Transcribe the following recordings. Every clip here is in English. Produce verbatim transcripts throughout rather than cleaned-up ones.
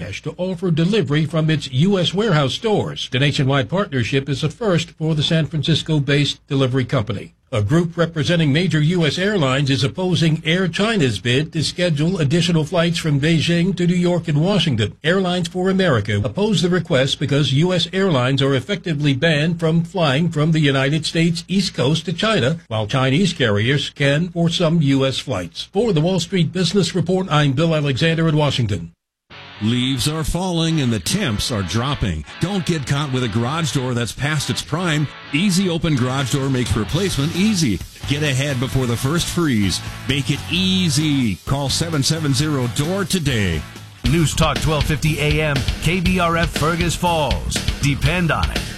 DoorDash to offer delivery from its U S warehouse stores. The nationwide partnership is a first for the San Francisco-based delivery company. A group representing major U S airlines is opposing Air China's bid to schedule additional flights from Beijing to New York and Washington. Airlines for America oppose the request because U S airlines are effectively banned from flying from the United States East Coast to China, while Chinese carriers can for some U S flights. For the Wall Street Business Report, I'm Bill Alexander in Washington. Leaves are falling and the temps are dropping. Don't get caught with a garage door that's past its prime. Easy Open Garage Door makes replacement easy. Get ahead before the first freeze. Make it easy. Call seven seven zero D O O R today. News Talk twelve fifty A M, K B R F Fergus Falls. Depend on it.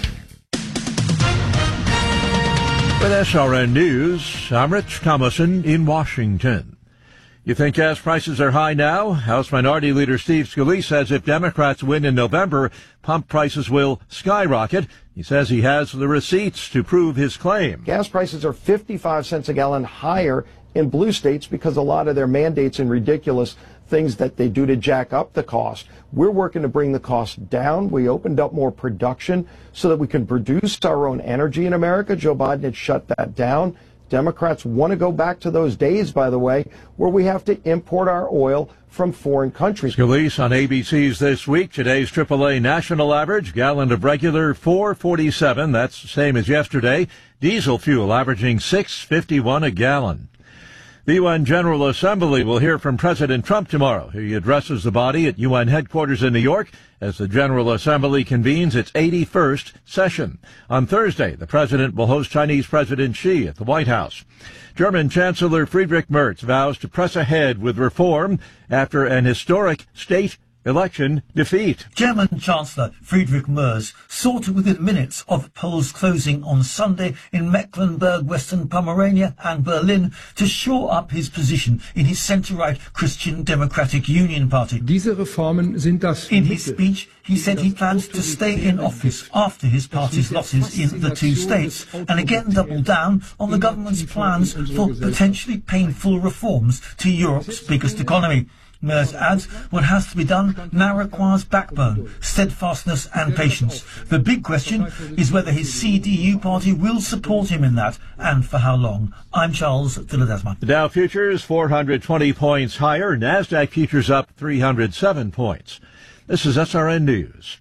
With S R N News, I'm Rich Thomason in Washington. You think gas prices are high now? House Minority Leader Steve Scalise says if Democrats win in November, pump prices will skyrocket. He says he has the receipts to prove his claim. Gas prices are fifty-five cents a gallon higher in blue states because a lot of their mandates and ridiculous things that they do to jack up the cost. We're working to bring the cost down. We opened up more production so that we can produce our own energy in America. Joe Biden had shut that down. Democrats want to go back to those days, by the way, where we have to import our oil from foreign countries. Scalise on A B C's This Week. Today's triple A national average, gallon of regular four forty-seven. That's the same as yesterday. Diesel fuel averaging six fifty-one a gallon. The U N General Assembly will hear from President Trump tomorrow. He addresses the body at U N headquarters in New York as the General Assembly convenes its eighty-first session. On Thursday, the president will host Chinese President Xi at the White House. German Chancellor Friedrich Merz vows to press ahead with reform after an historic state election defeat. German Chancellor Friedrich Merz sought within minutes of polls closing on Sunday in Mecklenburg, Western Pomerania and Berlin to shore up his position in his centre-right Christian Democratic Union Party. Diese Reformen sind das in his speech, he said he plans to stay in office after his party's losses in the two states and again double down on the government's plans for potentially painful reforms to Europe's biggest economy. Merz adds what has to be done now requires backbone, steadfastness and patience. The big question is whether his C D U party will support him in that and for how long. I'm Charles Villadesma. The Dow futures four hundred twenty points higher. NASDAQ futures up three hundred seven points. This is S R N News.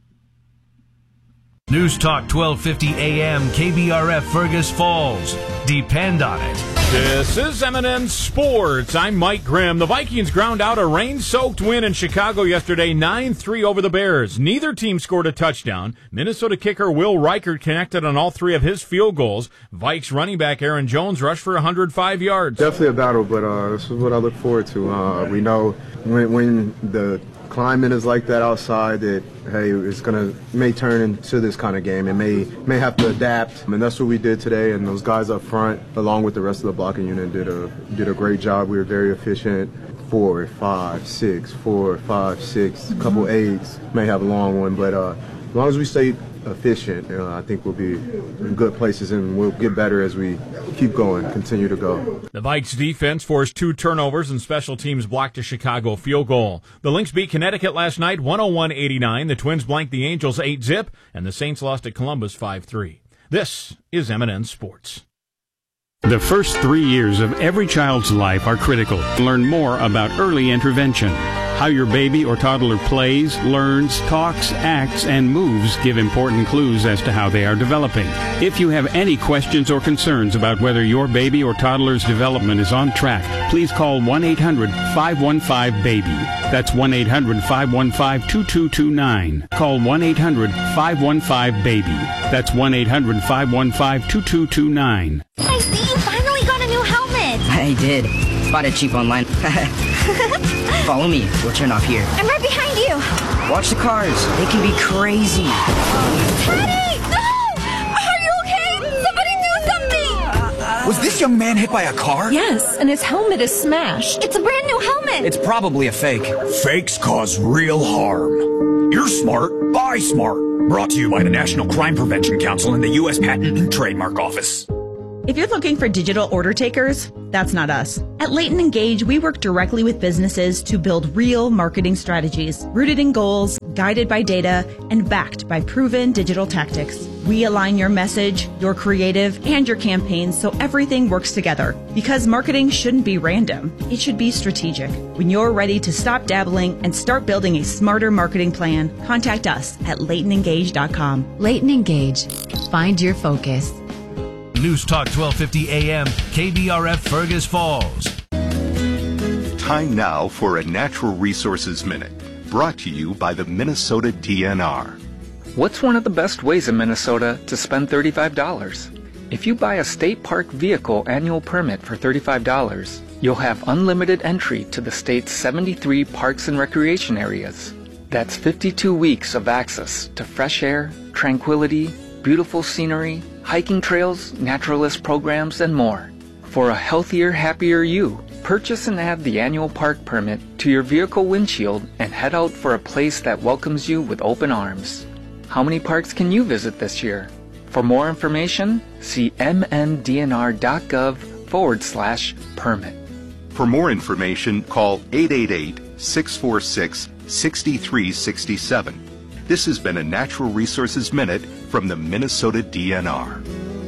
News Talk twelve fifty A M, K B R F Fergus Falls. Depend on it. This is M and N Sports. I'm Mike Grimm. The Vikings ground out a rain-soaked win in Chicago yesterday, nine three over the Bears. Neither team scored a touchdown. Minnesota kicker Will Reichert connected on all three of his field goals. Vikes running back Aaron Jones rushed for one hundred five yards. Definitely a battle, but uh, this is what I look forward to. Uh, we know when, when the climate is like that outside that, hey, it's going to may turn into this kind of game. It may may have to adapt, and that's what we did today. And those guys up front, along with the rest of the blocking unit, did a did a great job. We were very efficient. Four, five, six, four, five, six, a couple eights. May have a long one, but uh, as long as we stay efficient, uh, I think we'll be in good places, and we'll get better as we keep going, continue to go. The Vikes defense forced two turnovers and special teams blocked a Chicago field goal. The Lynx beat Connecticut last night one oh one eighty-nine. The Twins blanked the Angels eight zip, and the Saints lost at Columbus five three. This is M and N Sports. The first three years of every child's life are critical. Learn more about early intervention. How your baby or toddler plays, learns, talks, acts, and moves give important clues as to how they are developing. If you have any questions or concerns about whether your baby or toddler's development is on track, please call one eight hundred five one five baby. That's one eight hundred five one five two two two nine. Call one eight hundred five one five baby. That's one eight hundred five one five two two two nine. Hey, Steve, finally got a new helmet. I did. Bought it cheap online. Follow me. We'll turn off here. I'm right behind you. Watch the cars. They can be crazy. Teddy! No! Are you okay? Somebody do something! Was this young man hit by a car? Yes, and his helmet is smashed. It's a brand new helmet. It's probably a fake. Fakes cause real harm. You're smart. Buy smart. Brought to you by the National Crime Prevention Council and the U S Patent and Trademark Office. If you're looking for digital order takers, That's not us. At Leighton Engage, we work directly with businesses to build real marketing strategies, rooted in goals, guided by data, and backed by proven digital tactics. We align your message, your creative, and your campaigns so everything works together. Because marketing shouldn't be random. It should be strategic. When you're ready to stop dabbling and start building a smarter marketing plan, contact us at leighton engage dot com. Leighton Engage. Find your focus. News Talk twelve fifty A M, K B R F Fergus Falls. Time now for a Natural Resources Minute, brought to you by the Minnesota D N R. What's one of the best ways in Minnesota to spend thirty-five dollars? If you buy a state park vehicle annual permit for thirty-five dollars, you'll have unlimited entry to the state's seventy-three parks and recreation areas. That's fifty-two weeks of access to fresh air, tranquility, beautiful scenery, hiking trails, naturalist programs, and more. For a healthier, happier you, purchase and add the annual park permit to your vehicle windshield and head out for a place that welcomes you with open arms. How many parks can you visit this year? For more information, see mndnr.gov forward slash permit. For more information, call eight eight eight, six four six, six three six seven. This has been a Natural Resources Minute from the Minnesota D N R.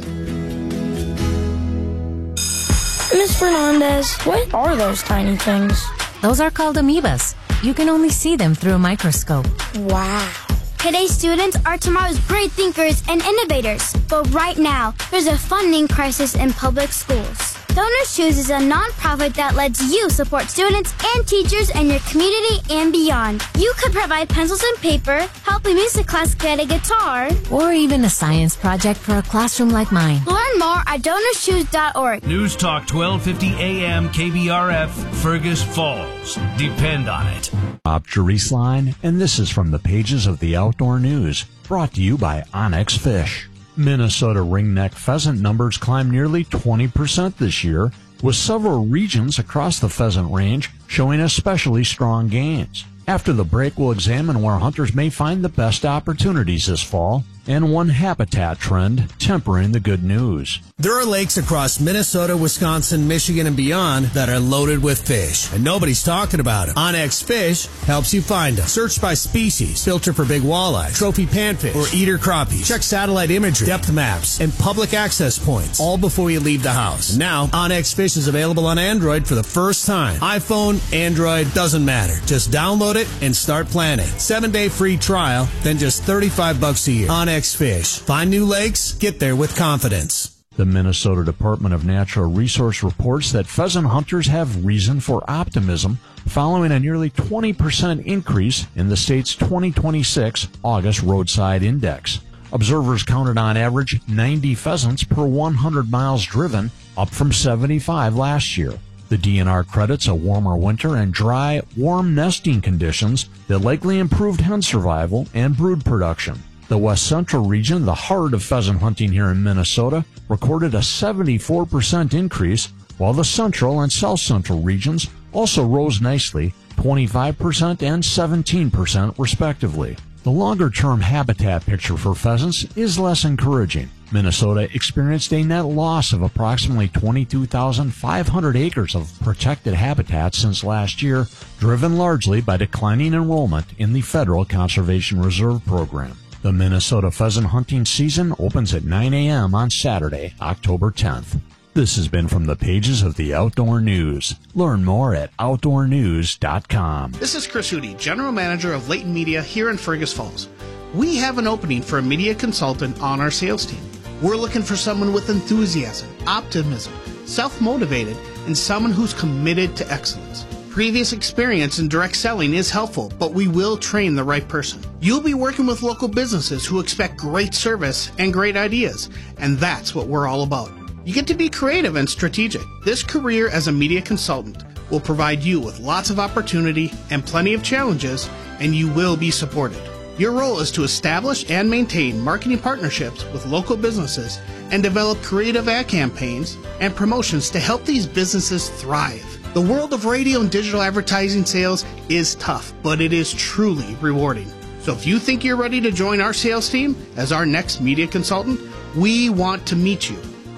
Miz Fernandez, what are those tiny things? Those are called amoebas. You can only see them through a microscope. Wow. Today's students are tomorrow's great thinkers and innovators. But right now, there's a funding crisis in public schools. Donors Choose is a nonprofit that lets you support students and teachers in your community and beyond. You could provide pencils and paper, help a music class get a guitar, or even a science project for a classroom like mine. Learn more at donors choose dot org. News Talk twelve fifty A M, K B R F, Fergus Falls. Depend on it. Bob Jerisline, and this is from the pages of the Outdoor News, brought to you by Onyx Fish. Minnesota ringneck pheasant numbers climbed nearly twenty percent this year, with several regions across the pheasant range showing especially strong gains. After the break, we'll examine where hunters may find the best opportunities this fall and one habitat trend tempering the good news. There are lakes across Minnesota, Wisconsin, Michigan, and beyond that are loaded with fish, and nobody's talking about it. Onyx Fish helps you find them. Search by species, filter for big walleye, trophy panfish, or eater crappies. Check satellite imagery, depth maps, and public access points, all before you leave the house. And now, Onyx Fish is available on Android for the first time. iPhone, Android, doesn't matter. Just download it and start planning. Seven-day free trial, then just thirty-five bucks a year. Onyx Fish. Find new lakes, get there with confidence. The Minnesota Department of Natural Resource reports that pheasant hunters have reason for optimism following a nearly twenty percent increase in the state's twenty twenty-six August Roadside Index. Observers counted on average ninety pheasants per one hundred miles driven, up from seventy-five last year. The D N R credits a warmer winter and dry, warm nesting conditions that likely improved hen survival and brood production. The West Central region, the heart of pheasant hunting here in Minnesota, recorded a seventy-four percent increase, while the Central and South Central regions also rose nicely, twenty-five percent and seventeen percent respectively. The longer-term habitat picture for pheasants is less encouraging. Minnesota experienced a net loss of approximately twenty-two thousand five hundred acres of protected habitat since last year, driven largely by declining enrollment in the Federal Conservation Reserve Program. The Minnesota pheasant hunting season opens at nine a.m. on Saturday, October tenth. This has been from the pages of the Outdoor News. Learn more at outdoor news dot com. This is Chris Hootie, General Manager of Leighton Media here in Fergus Falls. We have an opening for a media consultant on our sales team. We're looking for someone with enthusiasm, optimism, self-motivated, and someone who's committed to excellence. Previous experience in direct selling is helpful, but we will train the right person. You'll be working with local businesses who expect great service and great ideas, and that's what we're all about. You get to be creative and strategic. This career as a media consultant will provide you with lots of opportunity and plenty of challenges, and you will be supported. Your role is to establish and maintain marketing partnerships with local businesses and develop creative ad campaigns and promotions to help these businesses thrive. The world of radio and digital advertising sales is tough, but it is truly rewarding. So if you think you're ready to join our sales team as our next media consultant, we want to meet you.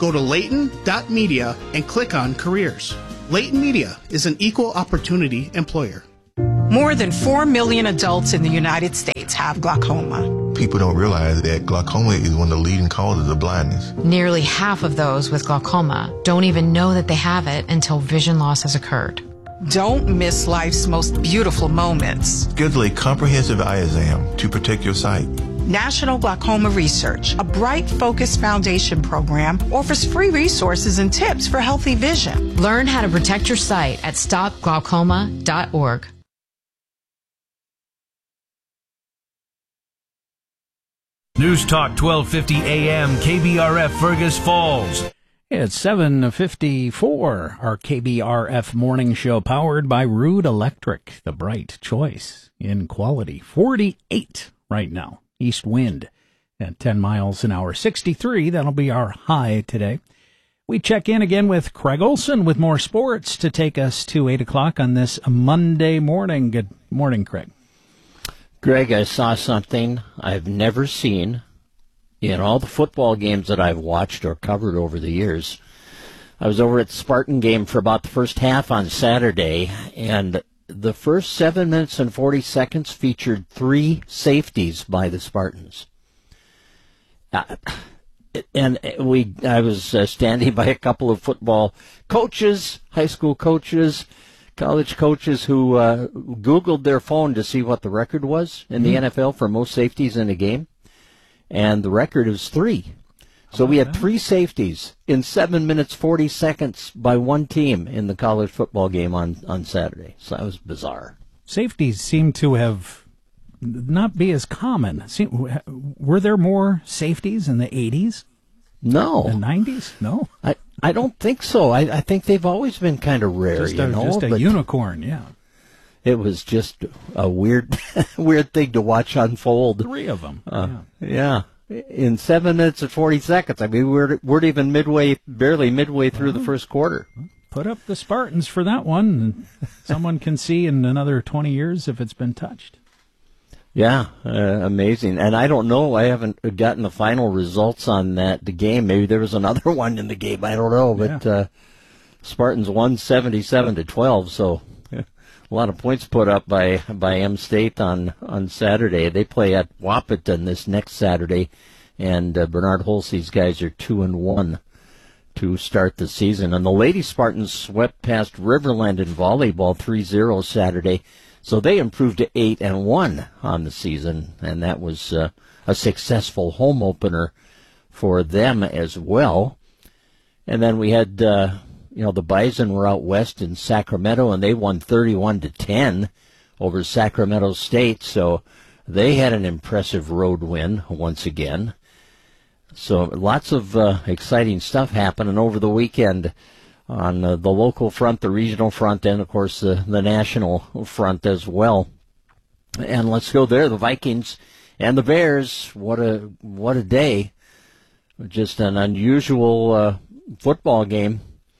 Go to layton dot media and click on Careers. Layton Media is an equal opportunity employer. More than four million adults in the United States have glaucoma. People don't realize that glaucoma is one of the leading causes of blindness. Nearly half of those with glaucoma don't even know that they have it until vision loss has occurred. Don't miss life's most beautiful moments. Schedule a comprehensive eye exam to protect your sight. National Glaucoma Research, a Bright Focus Foundation program, offers free resources and tips for healthy vision. Learn how to protect your sight at stop glaucoma dot org. News Talk twelve fifty A M, K B R F, Fergus Falls. It's seven fifty-four, our K B R F morning show powered by Rude Electric, the bright choice in quality. forty-eight right now, east wind at ten miles an hour. sixty-three, that'll be our high today. We check in again with Craig Olson with more sports to take us to eight o'clock on this Monday morning. Good morning, Craig. Greg, I saw something I've never seen in all the football games that I've watched or covered over the years. I was over at the Spartan game for about the first half on Saturday, and the first seven minutes and forty seconds featured three safeties by the Spartans. Uh, and we, I was uh, standing by a couple of football coaches, high school coaches, college coaches who uh, Googled their phone to see what the record was in the mm-hmm. N F L for most safeties in a game. And the record is three. So oh, we had yeah. three safeties in seven minutes, forty seconds by one team in the college football game on, on Saturday. So that was bizarre. Safeties seem to have not be as common. Seem, were there more safeties in the eighties? No. The nineties? No. I, I don't think so. I, I think they've always been kind of rare, just you a, know. Just a but unicorn, yeah. It was just a weird, weird thing to watch unfold. Three of them. Uh, yeah. yeah. In seven minutes and forty seconds. I mean, we're we're even midway, barely midway through well, the first quarter. Put up the Spartans for that one. Someone can see in another twenty years if it's been touched. Yeah, uh, amazing. And I don't know. I haven't gotten the final results on that the game. Maybe there was another one in the game. I don't know. But yeah. uh, Spartans won seventy-seven to twelve. So a lot of points put up by by M State on on Saturday. They play at Wahpeton this next Saturday, and uh, Bernard Holsey's guys are two and one to start the season. And the Lady Spartans swept past Riverland in volleyball three zero Saturday. So they improved to eight and one on the season, and that was uh, a successful home opener for them as well. And then we had, uh, you know, the Bison were out west in Sacramento, and they won thirty-one to ten over Sacramento State. So they had an impressive road win once again. So lots of uh, exciting stuff happening over the weekend on uh, the local front, the regional front, and, of course, the, the national front as well. And let's go there. The Vikings and the Bears, what a what a day. Just an unusual uh, football game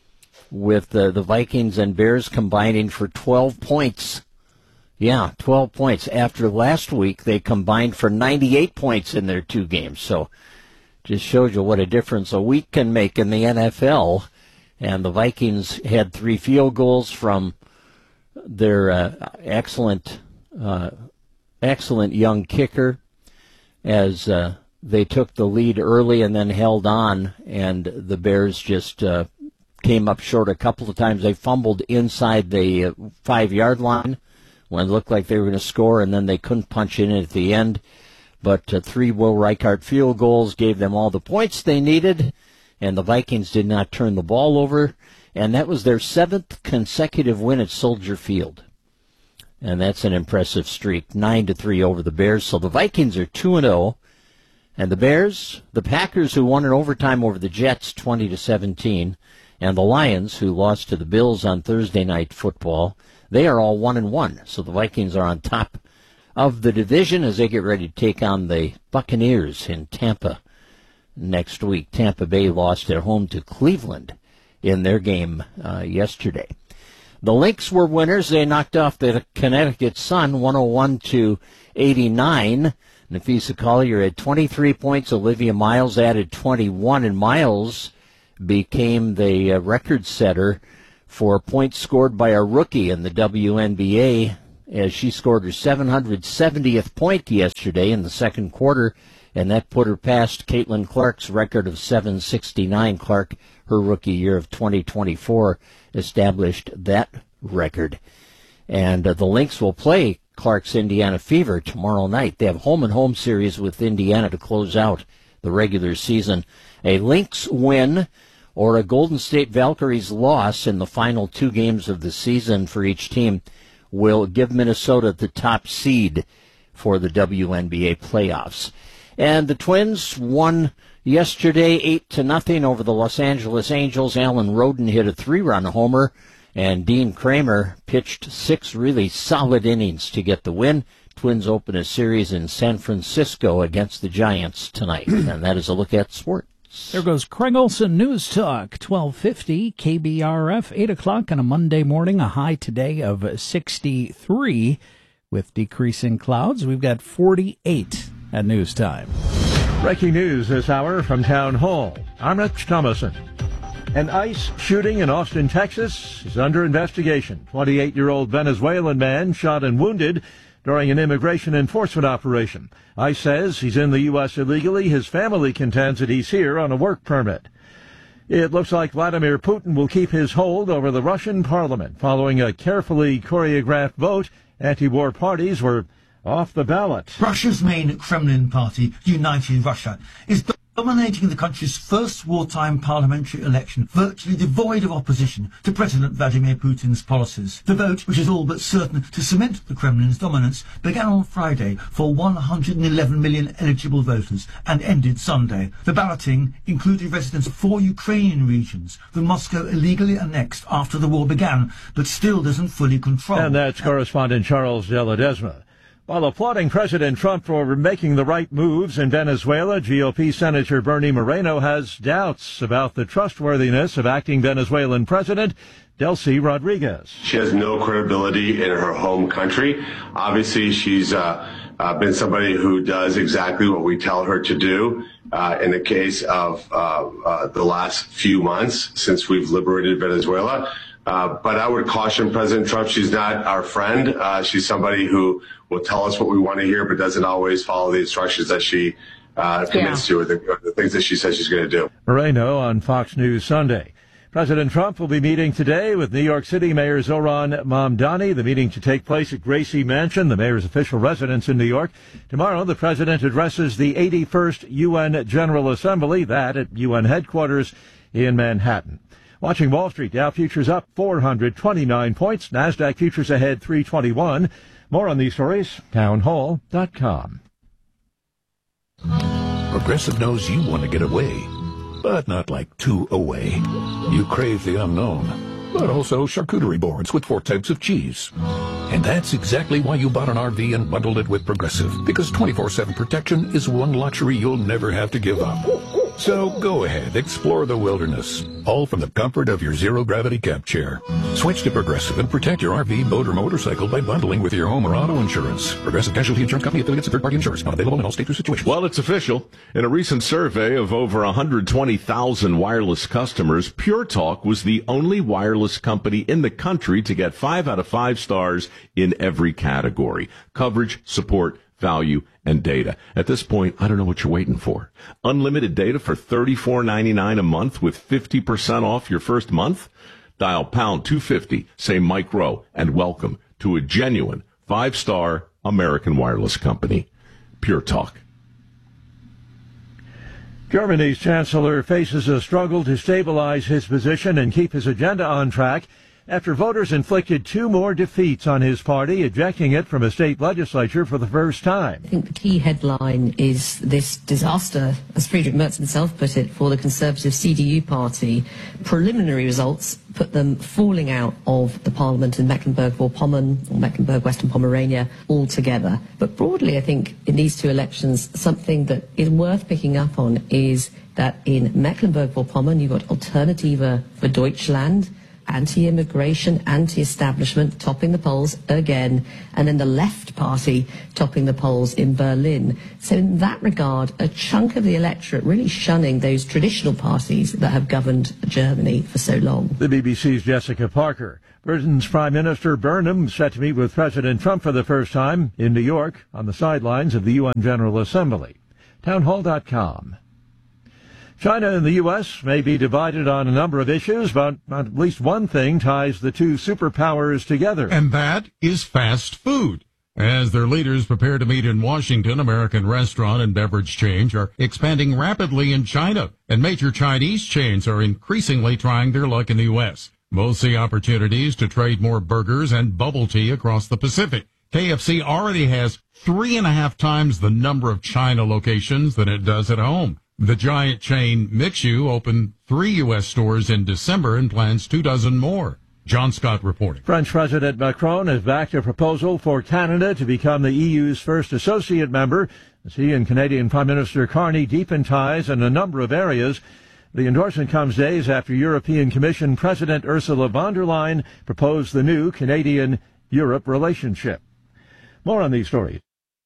with uh, the Vikings and Bears combining for twelve points. Yeah, twelve points. After last week, they combined for ninety-eight points in their two games. So just shows you what a difference a week can make in the N F L. And the Vikings had three field goals from their uh, excellent, uh, excellent young kicker as uh, they took the lead early and then held on, and the Bears just uh, came up short a couple of times. They fumbled inside the uh, five-yard line when it looked like they were going to score, and then they couldn't punch in at the end. But uh, three Will Reichard field goals gave them all the points they needed, and the Vikings did not turn the ball over, and that was their seventh consecutive win at Soldier Field. And that's an impressive streak, nine to three over the Bears. So the Vikings are two and oh, and the Bears, the Packers, who won in overtime over the Jets, twenty to seventeen, and the Lions, who lost to the Bills on Thursday Night Football, they are all one and one. So the Vikings are on top of the division as they get ready to take on the Buccaneers in Tampa next week. Tampa Bay lost at home to Cleveland in their game uh, yesterday. The Lynx were winners. They knocked off the Connecticut Sun one oh one to eighty-nine. Nafisa Collier had twenty-three points. Olivia Miles added twenty-one, and Miles became the uh, record setter for points scored by a rookie in the W N B A, as she scored her seven hundred seventieth point yesterday in the second quarter, and that put her past Caitlin Clark's record of seven sixty-nine. Clark, her rookie year of twenty twenty-four, established that record. And uh, the Lynx will play Clark's Indiana Fever tomorrow night. They have home-and-home series with Indiana to close out the regular season. A Lynx win or a Golden State Valkyries loss in the final two games of the season for each team will give Minnesota the top seed for the W N B A playoffs. And the Twins won yesterday eight to nothing over the Los Angeles Angels. Alan Roden hit a three-run homer, and Dean Kramer pitched six really solid innings to get the win. Twins open a series in San Francisco against the Giants tonight. And that is a look at sports. There goes Craig Olson News Talk, twelve fifty K B R F, eight o'clock on a Monday morning, a high today of sixty-three with decreasing clouds. We've got forty-eight at news time. Breaking news this hour from Town Hall. I'm Rich Thomason. An ICE shooting in Austin, Texas is under investigation. twenty-eight-year-old Venezuelan man shot and wounded during an immigration enforcement operation. ICE says he's in the U S illegally. His family contends that he's here on a work permit. It looks like Vladimir Putin will keep his hold over the Russian parliament. Following a carefully choreographed vote, anti-war parties were off the ballot. Russia's main Kremlin party, United Russia, is dominating the country's first wartime parliamentary election, virtually devoid of opposition to President Vladimir Putin's policies. The vote, which is all but certain to cement the Kremlin's dominance, began on Friday for one hundred eleven million eligible voters and ended Sunday. The balloting included residents of four Ukrainian regions that Moscow illegally annexed after the war began, but still doesn't fully control. And that's correspondent Charles De Ledesma. While applauding President Trump for making the right moves in Venezuela, G O P Senator Bernie Moreno has doubts about the trustworthiness of acting Venezuelan President Delcy Rodriguez. She has no credibility in her home country. Obviously, she's uh, uh, been somebody who does exactly what we tell her to do. Uh, in the case of uh, uh, the last few months since we've liberated Venezuela. Uh, but I would caution President Trump, she's not our friend. Uh, she's somebody who will tell us what we want to hear, but doesn't always follow the instructions that she uh, commits yeah. to, or the, or the things that she says she's going to do. Moreno on Fox News Sunday. President Trump will be meeting today with New York City Mayor Zohran Mamdani. The meeting to take place at Gracie Mansion, the mayor's official residence in New York. Tomorrow, the president addresses the eighty-first U N General Assembly, that at U N headquarters in Manhattan. Watching Wall Street, Dow futures up four hundred twenty-nine points. NASDAQ futures ahead three twenty-one. More on these stories, town hall dot com. Progressive knows you want to get away, but not like too away. You crave the unknown, but also charcuterie boards with four types of cheese. And that's exactly why you bought an R V and bundled it with Progressive, because twenty-four seven protection is one luxury you'll never have to give up. So go ahead, explore the wilderness, all from the comfort of your zero-gravity camp chair. Switch to Progressive and protect your R V, boat, or motorcycle by bundling with your home or auto insurance. Progressive Casualty Insurance Company, affiliates of third-party insurance, not available in all states or situations. Well, it's official. In a recent survey of over one hundred twenty thousand wireless customers, Pure Talk was the only wireless company in the country to get five out of five stars in every category: coverage, support, value, and data. At this point, I don't know what you're waiting for. Unlimited data for thirty-four ninety-nine a month with fifty percent off your first month? Dial pound two fifty, say Mike Rowe, and welcome to a genuine five-star American wireless company. Pure Talk. Germany's chancellor faces a struggle to stabilize his position and keep his agenda on track after voters inflicted two more defeats on his party, ejecting it from a state legislature for the first time. I think the key headline is this disaster, as Friedrich Merz himself put it, for the Conservative C D U party. Preliminary results put them falling out of the parliament in Mecklenburg-Vorpommern or Mecklenburg-Western Pomerania altogether. But broadly, I think in these two elections, something that is worth picking up on is that in Mecklenburg-Vorpommern, you've got Alternative for Deutschland, anti-immigration, anti-establishment, topping the polls again, and then the left party topping the polls in Berlin. So in that regard, a chunk of the electorate really shunning those traditional parties that have governed Germany for so long. The B B C's Jessica Parker. Britain's Prime Minister Burnham set to meet with President Trump for the first time in New York on the sidelines of the U N General Assembly. townhall dot com. China and the U S may be divided on a number of issues, but at least one thing ties the two superpowers together. And that is fast food. As their leaders prepare to meet in Washington, American restaurant and beverage chains are expanding rapidly in China, and major Chinese chains are increasingly trying their luck in the U S. Both see opportunities to trade more burgers and bubble tea across the Pacific. K F C already has three and a half times the number of China locations than it does at home. The giant chain Mixu opened three U S stores in December and plans two dozen more. John Scott reporting. French President Macron has backed a proposal for Canada to become the E U's first associate member, as he and Canadian Prime Minister Carney deepen ties in a number of areas. The endorsement comes days after European Commission President Ursula von der Leyen proposed the new Canadian-Europe relationship. More on these stories.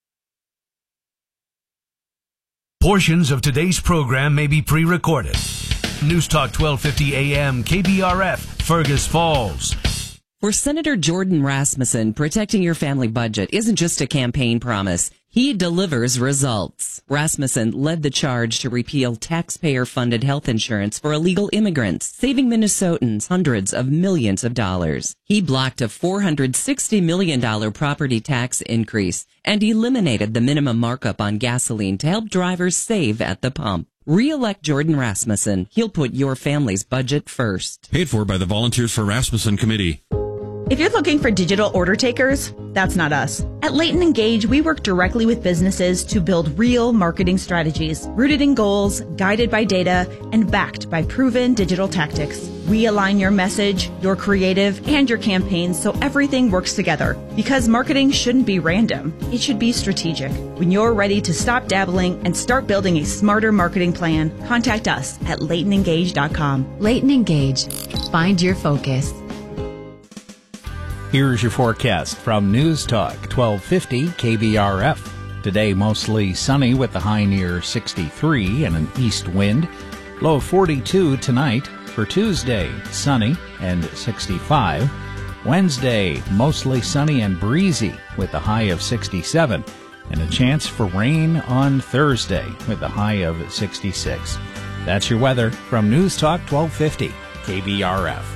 Portions of today's program may be pre-recorded. News Talk twelve fifty A M, K B R F, Fergus Falls. For Senator Jordan Rasmussen, protecting your family budget isn't just a campaign promise. He delivers results. Rasmussen led the charge to repeal taxpayer-funded health insurance for illegal immigrants, saving Minnesotans hundreds of millions of dollars. He blocked a four hundred sixty million dollars property tax increase and eliminated the minimum markup on gasoline to help drivers save at the pump. Re-elect Jordan Rasmussen. He'll put your family's budget first. Paid for by the Volunteers for Rasmussen Committee. If you're looking for digital order takers, that's not us. At Leighton Engage, we work directly with businesses to build real marketing strategies, rooted in goals, guided by data, and backed by proven digital tactics. We align your message, your creative, and your campaigns so everything works together. Because marketing shouldn't be random. It should be strategic. When you're ready to stop dabbling and start building a smarter marketing plan, contact us at leighton engage dot com. Leighton Engage. Find your focus. Here's your forecast from News Talk twelve fifty K B R F. Today mostly sunny with the high near sixty-three and an east wind. Low of forty-two tonight. For Tuesday, sunny and sixty-five. Wednesday, mostly sunny and breezy with a high of sixty-seven. And a chance for rain on Thursday with a high of sixty-six. That's your weather from News Talk twelve fifty K B R F.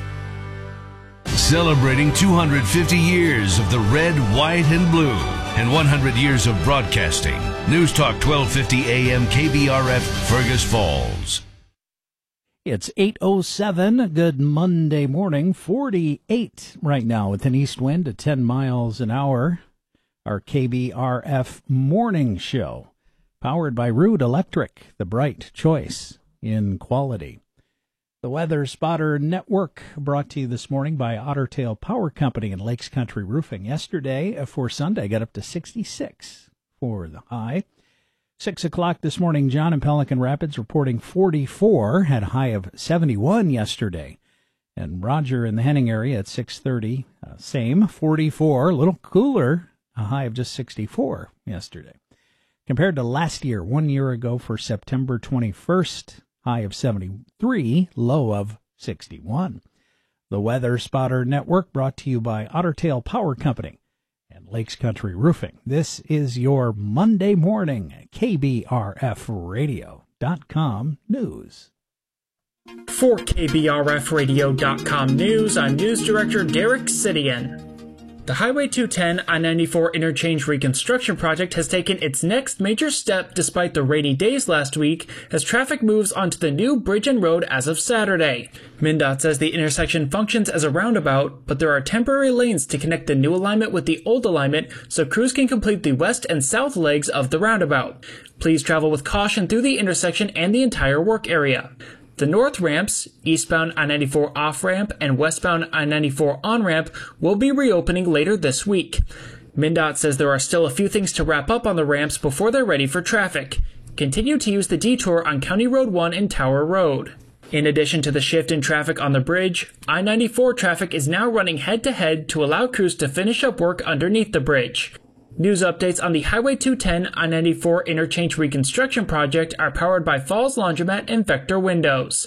Celebrating two hundred fifty years of the red, white, and blue and one hundred years of broadcasting. News Talk twelve fifty A M K B R F, Fergus Falls. It's eight oh seven. Good Monday morning. forty-eight right now with an east wind at ten miles an hour. Our K B R F morning show, powered by Ruud Electric, the bright choice in quality. The Weather Spotter Network brought to you this morning by Otter Tail Power Company and Lakes Country Roofing. Yesterday for Sunday got up to sixty-six for the high. Six o'clock this morning, John in Pelican Rapids reporting forty-four, had a high of seventy-one yesterday. And Roger in the Henning area at six thirty, uh, same, forty-four, a little cooler, a high of just sixty-four yesterday. Compared to last year, one year ago for September twenty-first, high of seventy-three, low of sixty-one. The Weather Spotter Network brought to you by Otter Tail Power Company and Lakes Country Roofing. This is your Monday morning K B R F radio dot com news. For K B R F radio dot com news, I'm News Director Derek Sidian. The Highway two ten I ninety-four interchange reconstruction project has taken its next major step despite the rainy days last week as traffic moves onto the new bridge and road as of Saturday. MnDOT says the intersection functions as a roundabout, but there are temporary lanes to connect the new alignment with the old alignment so crews can complete the west and south legs of the roundabout. Please travel with caution through the intersection and the entire work area. The north ramps, eastbound I ninety-four off-ramp and westbound I ninety-four on-ramp, will be reopening later this week. MnDOT says there are still a few things to wrap up on the ramps before they're ready for traffic. Continue to use the detour on County Road one and Tower Road. In addition to the shift in traffic on the bridge, I ninety-four traffic is now running head-to-head to allow crews to finish up work underneath the bridge. News updates on the Highway two ten I ninety-four interchange reconstruction project are powered by Falls Laundromat and Vector Windows.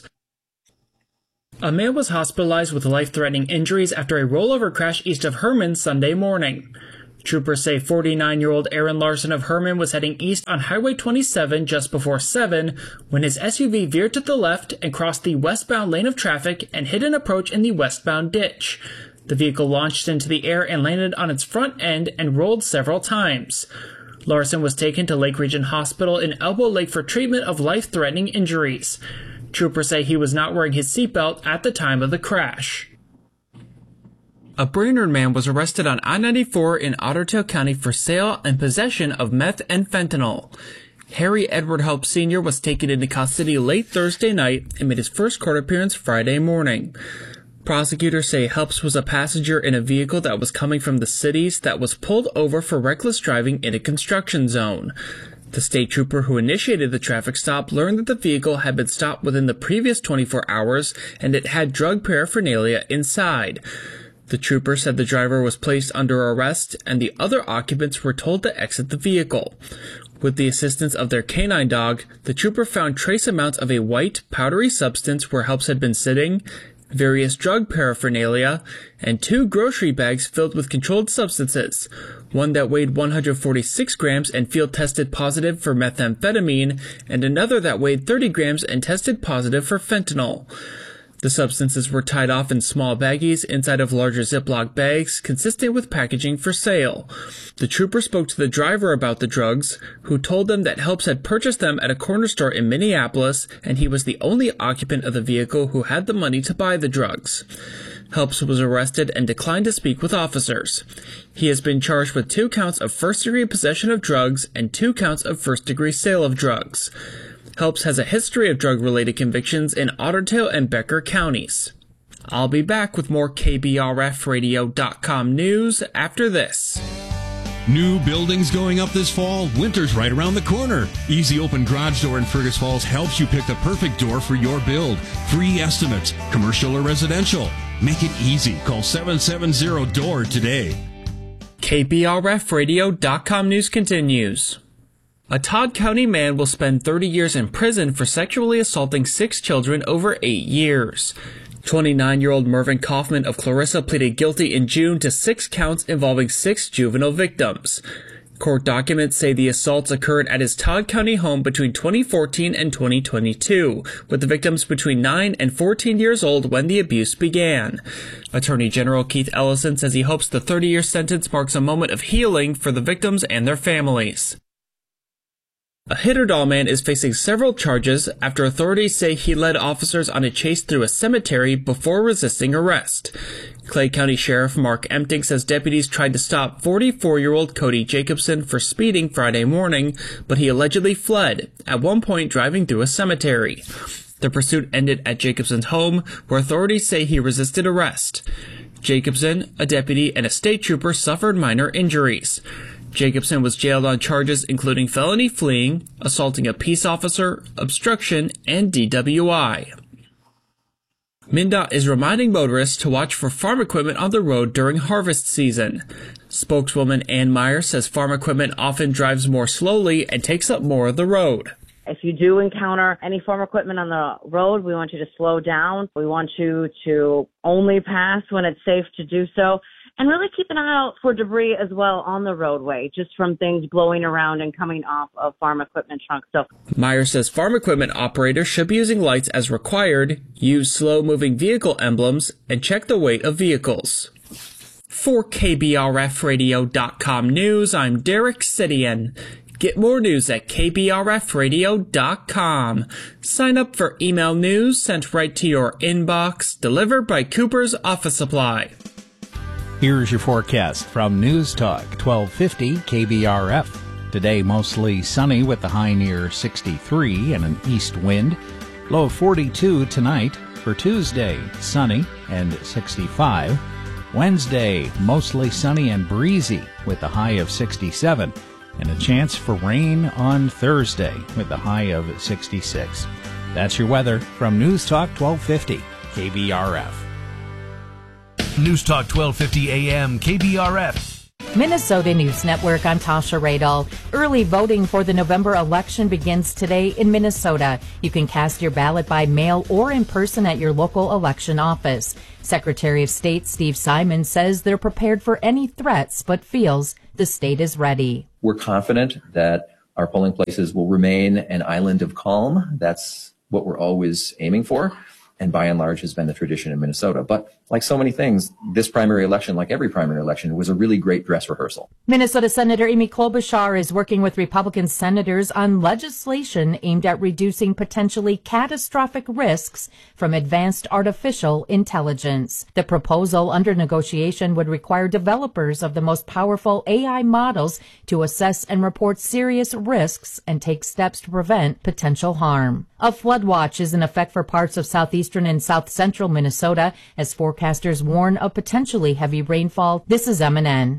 A man was hospitalized with life-threatening injuries after a rollover crash east of Herman Sunday morning. Troopers say forty-nine-year-old Aaron Larson of Herman was heading east on Highway twenty-seven just before seven when his S U V veered to the left and crossed the westbound lane of traffic and hit an approach in the westbound ditch. The vehicle launched into the air and landed on its front end and rolled several times. Larson was taken to Lake Region Hospital in Elbow Lake for treatment of life-threatening injuries. Troopers say he was not wearing his seatbelt at the time of the crash. A Brainerd man was arrested on I ninety-four in Otter Tail County for sale and possession of meth and fentanyl. Harry Edward Helps Senior was taken into custody late Thursday night and made his first court appearance Friday morning. Prosecutors say Helps was a passenger in a vehicle that was coming from the cities that was pulled over for reckless driving in a construction zone. The state trooper who initiated the traffic stop learned that the vehicle had been stopped within the previous twenty-four hours and it had drug paraphernalia inside. The trooper said the driver was placed under arrest and the other occupants were told to exit the vehicle. With the assistance of their canine dog, the trooper found trace amounts of a white, powdery substance where Helps had been sitting, various drug paraphernalia, and two grocery bags filled with controlled substances, one that weighed one hundred forty-six grams and field tested positive for methamphetamine, and another that weighed thirty grams and tested positive for fentanyl. The substances were tied off in small baggies inside of larger Ziploc bags, consistent with packaging for sale. The trooper spoke to the driver about the drugs, who told them that Helps had purchased them at a corner store in Minneapolis, and he was the only occupant of the vehicle who had the money to buy the drugs. Helps was arrested and declined to speak with officers. He has been charged with two counts of first-degree possession of drugs and two counts of first-degree sale of drugs. Helps has a history of drug-related convictions in Otter Tail and Becker counties. I'll be back with more K B R F radio dot com news after this. New buildings going up this fall? Winter's right around the corner. Easy Open Garage Door in Fergus Falls helps you pick the perfect door for your build. Free estimates, commercial or residential. Make it easy. Call seven seven zero D O O R today. K B R F radio dot com news continues. A Todd County man will spend thirty years in prison for sexually assaulting six children over eight years. twenty-nine-year-old Mervyn Kaufman of Clarissa pleaded guilty in June to six counts involving six juvenile victims. Court documents say the assaults occurred at his Todd County home between twenty fourteen and twenty twenty-two, with the victims between nine and fourteen years old when the abuse began. Attorney General Keith Ellison says he hopes the thirty-year sentence marks a moment of healing for the victims and their families. A Hitterdall man is facing several charges after authorities say he led officers on a chase through a cemetery before resisting arrest. Clay County Sheriff Mark Empting says deputies tried to stop forty-four-year-old Cody Jacobson for speeding Friday morning, but he allegedly fled, at one point driving through a cemetery. The pursuit ended at Jacobson's home, where authorities say he resisted arrest. Jacobson, a deputy, and a state trooper suffered minor injuries. Jacobson was jailed on charges including felony fleeing, assaulting a peace officer, obstruction, and D W I. MnDOT is reminding motorists to watch for farm equipment on the road during harvest season. Spokeswoman Ann Meyer says farm equipment often drives more slowly and takes up more of the road. If you do encounter any farm equipment on the road, we want you to slow down. We want you to only pass when it's safe to do so. And really keep an eye out for debris as well on the roadway, just from things blowing around and coming off of farm equipment trunks. So Meyer says farm equipment operators should be using lights as required, use slow-moving vehicle emblems, and check the weight of vehicles. For K B R F radio dot com news, I'm Derek Sidian. Get more news at K B R F radio dot com. Sign up for email news sent right to your inbox, delivered by Cooper's Office Supply. Here's your forecast from News Talk twelve fifty K B R F. Today mostly sunny with the high near sixty-three and an east wind. Low of forty-two tonight. For Tuesday, sunny and sixty-five. Wednesday, mostly sunny and breezy with a high of sixty-seven. And a chance for rain on Thursday with a high of sixty-six. That's your weather from News Talk twelve fifty K B R F. News Talk twelve fifty A M K B R F. Minnesota News Network, I'm Tasha Radal. Early voting for the November election begins today in Minnesota. You can cast your ballot by mail or in person at your local election office. Secretary of State Steve Simon says they're prepared for any threats, but feels the state is ready. We're confident that our polling places will remain an island of calm. That's what we're always aiming for, and by and large has been the tradition in Minnesota. But like so many things, this primary election, like every primary election, was a really great dress rehearsal. Minnesota Senator Amy Klobuchar is working with Republican senators on legislation aimed at reducing potentially catastrophic risks from advanced artificial intelligence. The proposal under negotiation would require developers of the most powerful A I models to assess and report serious risks and take steps to prevent potential harm. A flood watch is in effect for parts of southeastern and south central Minnesota as forecasters warn of potentially heavy rainfall. This is M N N.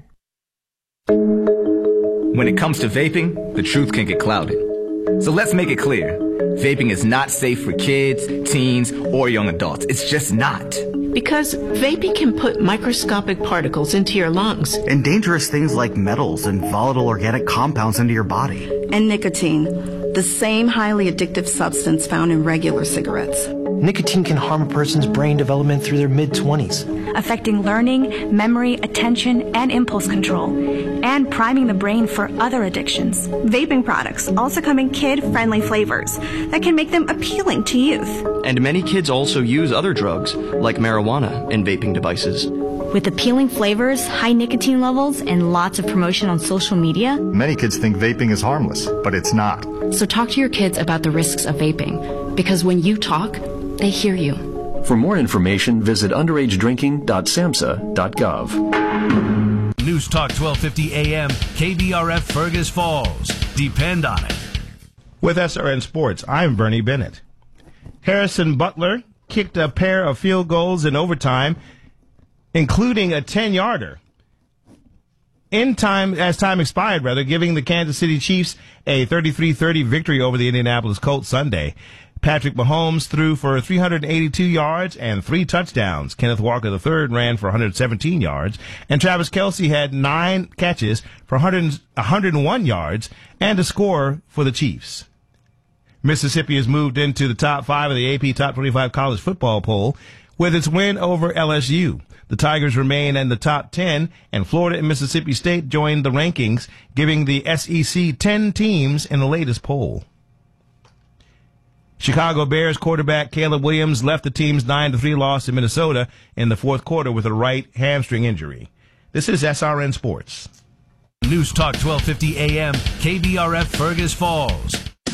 When it comes to vaping, the truth can get clouded. So let's make it clear. Vaping is not safe for kids, teens, or young adults. It's just not. Because vaping can put microscopic particles into your lungs. And dangerous things like metals and volatile organic compounds into your body. And nicotine, the same highly addictive substance found in regular cigarettes. Nicotine can harm a person's brain development through their mid-twenties, affecting learning, memory, attention, and impulse control, and priming the brain for other addictions. Vaping products also come in kid-friendly flavors that can make them appealing to youth. And many kids also use other drugs, like marijuana, in vaping devices. With appealing flavors, high nicotine levels, and lots of promotion on social media, many kids think vaping is harmless, but it's not. So talk to your kids about the risks of vaping, because when you talk, they hear you. For more information, visit underage drinking dot samhsa dot gov. News Talk twelve fifty A M K B R F Fergus Falls. Depend on it. With S R N Sports, I'm Bernie Bennett. Harrison Butler kicked a pair of field goals in overtime, including a ten-yarder. In time, as time expired, rather, giving the Kansas City Chiefs a thirty-three thirty victory over the Indianapolis Colts Sunday. Patrick Mahomes threw for three hundred eighty-two yards and three touchdowns. Kenneth Walker the third ran for one hundred seventeen yards. And Travis Kelce had nine catches for one hundred one yards and a score for the Chiefs. Mississippi has moved into the top five of the A P Top twenty-five college football poll with its win over L S U. The Tigers remain in the top ten, and Florida and Mississippi State joined the rankings, giving the S E C ten teams in the latest poll. Chicago Bears quarterback Caleb Williams left the team's nine to three loss in Minnesota in the fourth quarter with a right hamstring injury. This is S R N Sports. News Talk twelve fifty A M K B R F Fergus Falls.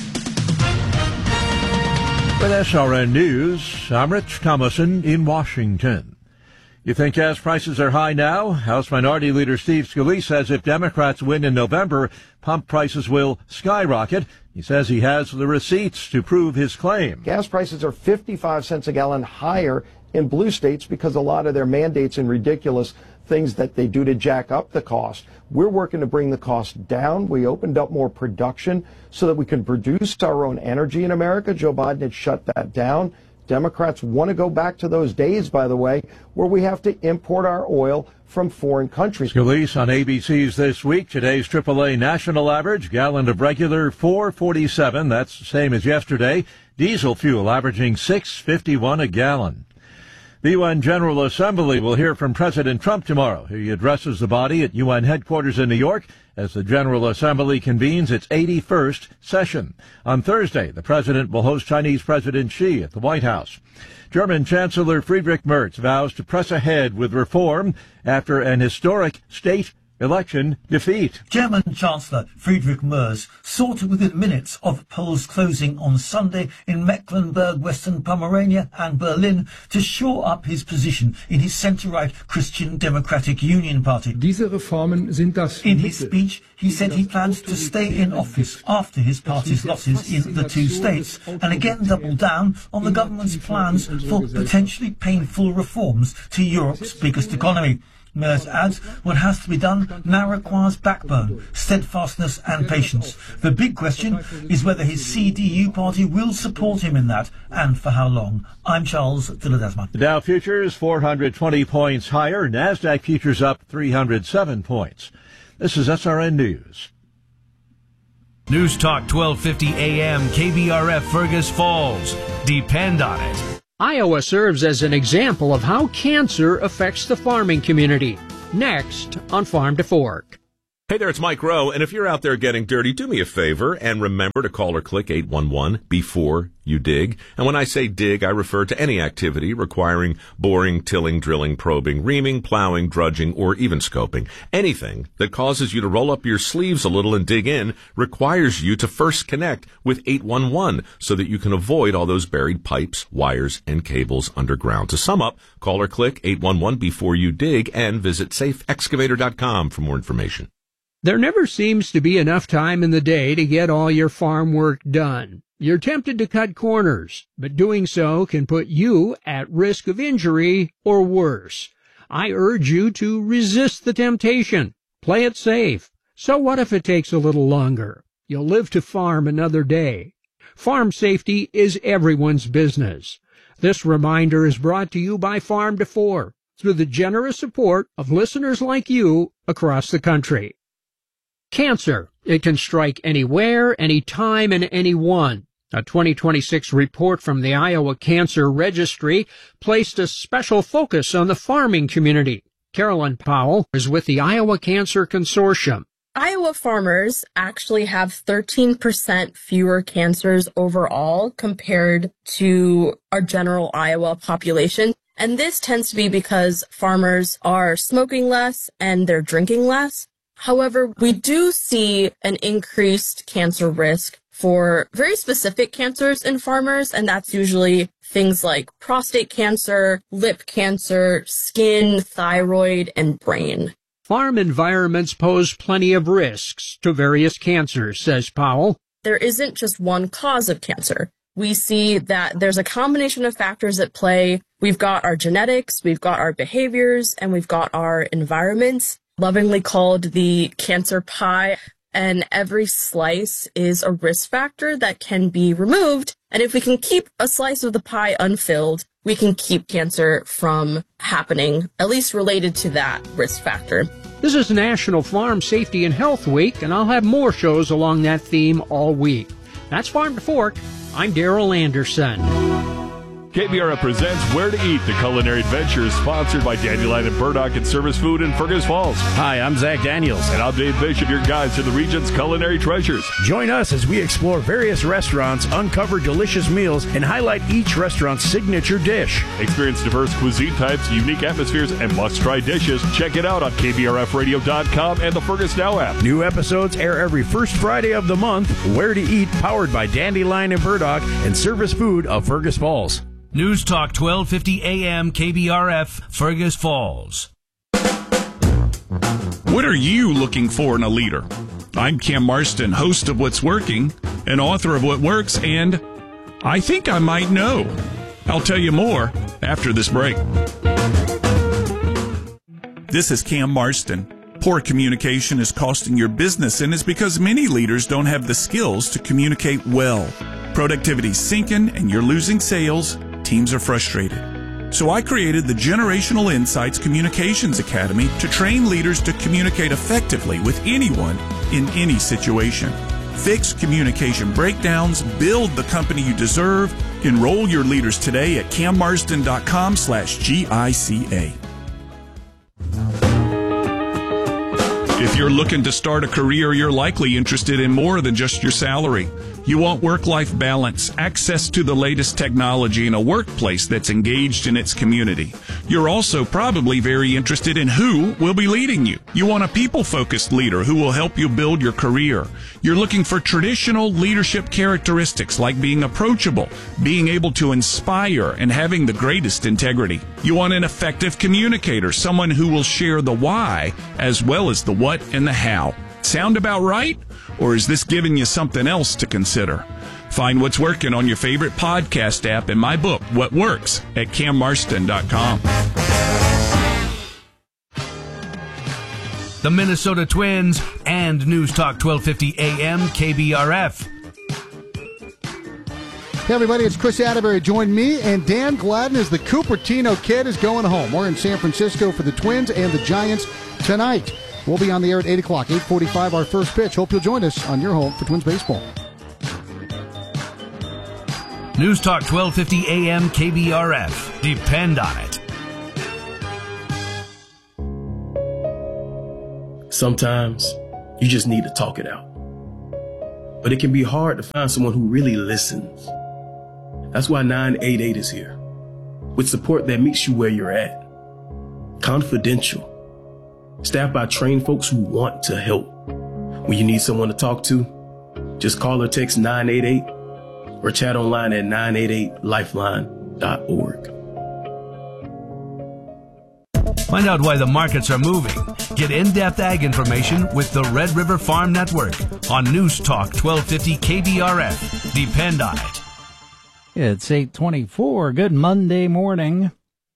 With S R N News, I'm Rich Thomason in Washington. You think gas prices are high now? House Minority Leader Steve Scalise says if Democrats win in November, pump prices will skyrocket. He says he has the receipts to prove his claim. Gas prices are fifty-five cents a gallon higher in blue states because a lot of their mandates and ridiculous things that they do to jack up the cost. We're working to bring the cost down. We opened up more production so that we can produce our own energy in America. Joe Biden had shut that down. Democrats want to go back to those days, by the way, where we have to import our oil from foreign countries. Scalise on A B C's This Week. Today's triple A national average, gallon of regular four forty-seven. That's the same as yesterday. Diesel fuel averaging six fifty-one a gallon. The U N General Assembly will hear from President Trump tomorrow. He addresses the body at U N headquarters in New York as the General Assembly convenes its eighty-first session. On Thursday, the president will host Chinese President Xi at the White House. German Chancellor Friedrich Merz vows to press ahead with reform after an historic state election defeat. German Chancellor Friedrich Merz sought within minutes of polls closing on Sunday in Mecklenburg, Western Pomerania and Berlin to shore up his position in his centre-right Christian Democratic Union Party. Diese Reformen sind das in his speech, he said he plans to stay in office after his party's losses in the two states and again double down on the government's plans for potentially painful reforms to Europe's biggest economy. Mers adds, what has to be done now requires backbone, steadfastness and patience. The big question is whether his C D U party will support him in that, and for how long. I'm Charles Dilladesma. The Dow futures four hundred twenty points higher, NASDAQ futures up three hundred seven points. This is S R N News. News Talk twelve fifty A M K B R F Fergus Falls. Depend on it. Iowa serves as an example of how cancer affects the farming community. Next on Farm to Fork. Hey there, it's Mike Rowe, and if you're out there getting dirty, do me a favor and remember to call or click eight one one before you dig. And when I say dig, I refer to any activity requiring boring, tilling, drilling, probing, reaming, plowing, drudging, or even scoping. Anything that causes you to roll up your sleeves a little and dig in requires you to first connect with eight one one so that you can avoid all those buried pipes, wires, and cables underground. To sum up, call or click eight one one before you dig and visit safe excavator dot com for more information. There never seems to be enough time in the day to get all your farm work done. You're tempted to cut corners, but doing so can put you at risk of injury or worse. I urge you to resist the temptation. Play it safe. So what if it takes a little longer? You'll live to farm another day. Farm safety is everyone's business. This reminder is brought to you by Farm to Fork through the generous support of listeners like you across the country. Cancer. It can strike anywhere, anytime, and anyone. A twenty twenty-six report from the Iowa Cancer Registry placed a special focus on the farming community. Carolyn Powell is with the Iowa Cancer Consortium. Iowa farmers actually have thirteen percent fewer cancers overall compared to our general Iowa population. And this tends to be because farmers are smoking less and they're drinking less. However, we do see an increased cancer risk for very specific cancers in farmers, and that's usually things like prostate cancer, lip cancer, skin, thyroid, and brain. Farm environments pose plenty of risks to various cancers, says Powell. There isn't just one cause of cancer. We see that there's a combination of factors at play. We've got our genetics, we've got our behaviors, and we've got our environments, lovingly called the cancer pie. And every slice is a risk factor that can be removed. And if we can keep a slice of the pie unfilled, we can keep cancer from happening, at least related to that risk factor. This is National Farm Safety and Health Week, and I'll have more shows along that theme all week. That's Farm to Fork. I'm Daryl Anderson. K B R F presents Where to Eat, the culinary adventure, sponsored by Dandelion and Burdock and Service Food in Fergus Falls. Hi, I'm Zach Daniels. And I'm Dave Bishop, your guides to the region's culinary treasures. Join us as we explore various restaurants, uncover delicious meals, and highlight each restaurant's signature dish. Experience diverse cuisine types, unique atmospheres, and must-try dishes. Check it out on K B R F radio dot com and the Fergus Now app. New episodes air every first Friday of the month. Where to Eat, powered by Dandelion and Burdock and Service Food of Fergus Falls. News Talk twelve fifty A M K B R F, Fergus Falls. What are you looking for in a leader? I'm Cam Marston, host of What's Working, and author of What Works, and I think I might know. I'll tell you more after this break. This is Cam Marston. Poor communication is costing your business, and it's because many leaders don't have the skills to communicate well. Productivity's sinking, and you're losing sales. Teams are frustrated. So I created the Generational Insights Communications Academy to train leaders to communicate effectively with anyone in any situation. Fix communication breakdowns, build the company you deserve. Enroll your leaders today at cam marston dot com slash G I C A. If you're looking to start a career, you're likely interested in more than just your salary. You want work-life balance, access to the latest technology, and a workplace that's engaged in its community. You're also probably very interested in who will be leading you. You want a people-focused leader who will help you build your career. You're looking for traditional leadership characteristics like being approachable, being able to inspire, and having the greatest integrity. You want an effective communicator, someone who will share the why as well as the what and the how. Sound about right? Or is this giving you something else to consider? Find What's Working on your favorite podcast app and my book, What Works, at cam marston dot com. the Minnesota Twins, and News Talk twelve fifty A M K B R F. Hey everybody, it's Chris Atterbury. Join me and Dan Gladden as the Cupertino Kid is going home. We're in San Francisco for the Twins and the Giants tonight. We'll be on the air at eight o'clock, eight forty-five, our first pitch. Hope you'll join us on your home for Twins baseball. News Talk twelve fifty A M K B R F. Depend on it. Sometimes you just need to talk it out. But it can be hard to find someone who really listens. That's why nine eight eight is here, with support that meets you where you're at. Confidential. Staffed by trained folks who want to help. When you need someone to talk to, just call or text nine eight eight or chat online at nine eight eight lifeline dot org. Find out why the markets are moving. Get in-depth ag information with the Red River Farm Network on News Talk twelve fifty K B R F. Depend on it. It's eight twenty-four. Good Monday morning.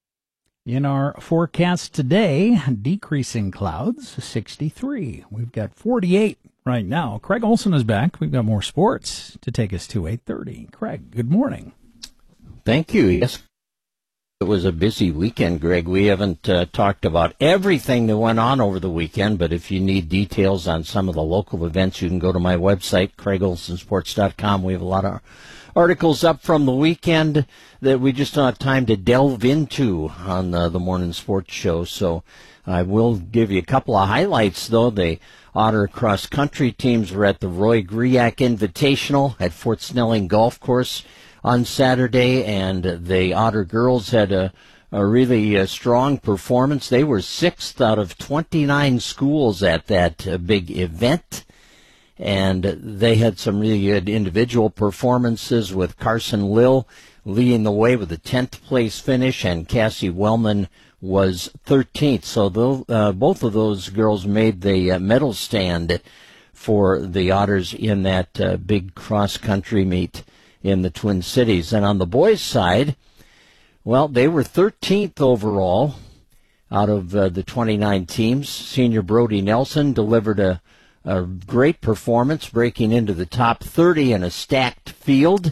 In our forecast today, decreasing clouds, sixty-three. We've got forty-eight right now. Craig Olson is back. We've got more sports to take us to eight thirty. Craig, good morning. Thank you. Yes. It was a busy weekend, Greg. We haven't uh, talked about everything that went on over the weekend, but if you need details on some of the local events, you can go to my website, craig olson sports dot com. We have a lot of articles up from the weekend that we just don't have time to delve into on uh, the morning sports show. So I will give you a couple of highlights, though. The Otter cross-country teams were at the Roy Griak Invitational at Fort Snelling Golf Course on Saturday, and the Otter girls had a, a really uh, strong performance. They were sixth out of twenty-nine schools at that uh, big event. And they had some really good individual performances, with Carson Lill leading the way with a tenth place finish, and Cassie Wellman was thirteenth. So the, uh, both of those girls made the uh, medal stand for the Otters in that uh, big cross-country meet in the Twin Cities. And on the boys' side, well, they were thirteenth overall out of uh, the twenty-nine teams. Senior Brody Nelson delivered a A great performance, breaking into the top thirty in a stacked field.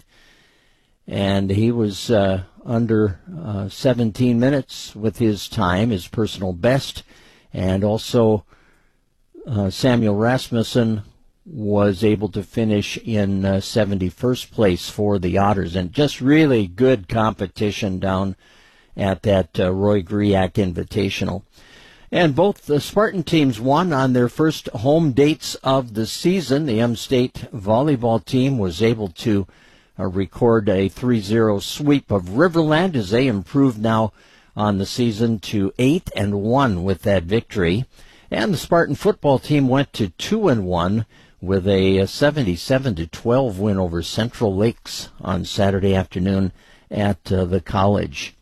And he was uh, under uh, seventeen minutes with his time, his personal best. And also uh, Samuel Rasmussen was able to finish in uh, seventy-first place for the Otters. And just really good competition down at that uh, Roy Griak Invitational. And both the Spartan teams won on their first home dates of the season. The M-State volleyball team was able to uh, record a three zero sweep of Riverland as they improved now on the season to eight and one with that victory. And the Spartan football team went to two and one with a seventy-seven to twelve win over Central Lakes on Saturday afternoon at uh, the college.